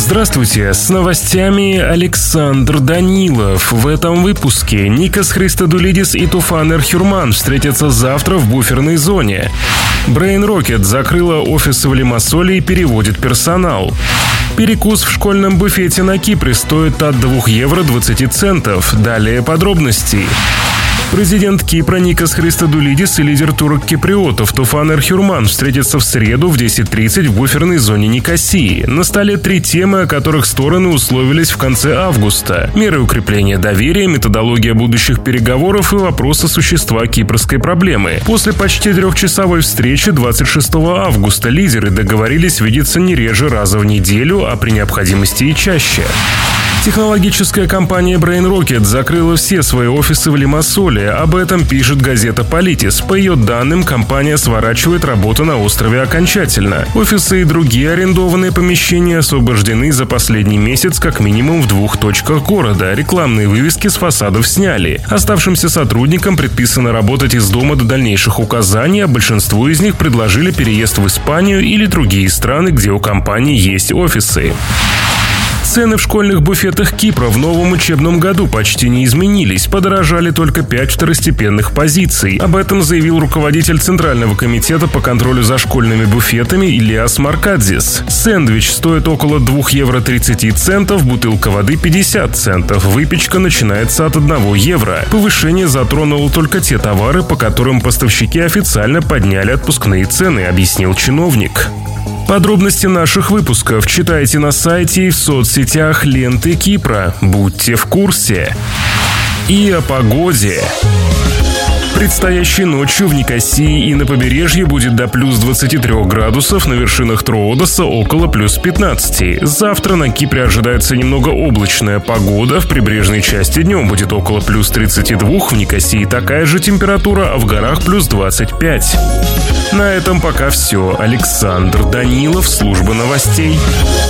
Здравствуйте, с новостями Александр Данилов. В этом выпуске Никос Христодулидис и Туфан Эрхюрман встретятся завтра в буферной зоне. Brain Rocket закрыла офисы в Лимассоле и переводит персонал. Перекус в школьном буфете на Кипре стоит от 2 евро 20 центов. Далее подробности. Президент Кипра Никос Христодулидис и лидер турок-киприотов Туфан Эрхюрман встретятся в среду в 10:30 в буферной зоне Никосии. На столе 3 темы, о которых стороны условились в конце августа. Меры укрепления доверия, методология будущих переговоров и вопросы существа кипрской проблемы. После почти 3-часовой встречи 26 августа лидеры договорились видеться не реже раза в неделю, а при необходимости и чаще. Технологическая компания Brain Rocket закрыла все свои офисы в Лимассоле. Об этом пишет газета Политис. По ее данным, компания сворачивает работу на острове окончательно. Офисы и другие арендованные помещения освобождены за последний месяц как минимум в 2 точках города. Рекламные вывески с фасадов сняли. Оставшимся сотрудникам предписано работать из дома до дальнейших указаний, а большинству из них предложили переезд в Испанию или другие страны, где у компании есть офисы. Цены в школьных буфетах Кипра в новом учебном году почти не изменились, подорожали только 5 второстепенных позиций. Об этом заявил руководитель Центрального комитета по контролю за школьными буфетами Ильяс Маркадзис. Сэндвич стоит около 2 евро 30 центов, бутылка воды 50 центов, выпечка начинается от 1 евро. Повышение затронуло только те товары, по которым поставщики официально подняли отпускные цены, объяснил чиновник. Подробности наших выпусков читайте на сайте и в соцсетях ленты Кипра. Будьте в курсе. И о погоде. Предстоящей ночью в Никосии и на побережье будет до плюс 23 градусов, на вершинах Троодоса около плюс 15. Завтра на Кипре ожидается немного облачная погода, в прибрежной части днем будет около плюс 32, в Никосии такая же температура, а в горах плюс 25. На этом пока все. Александр Данилов, служба новостей.